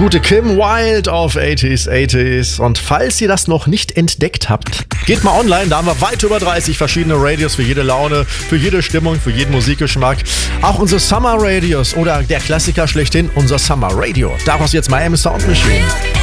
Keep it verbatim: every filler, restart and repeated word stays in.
gute Kim Wilde auf achtziger achtziger. Und falls ihr das noch nicht entdeckt habt, geht mal online, da haben wir weit über dreißig verschiedene Radios für jede Laune, für jede Stimmung, für jeden Musikgeschmack. Auch unsere Summer Radios oder der Klassiker schlechthin, unser Summer Radio. Daraus jetzt Miami Sound Machine.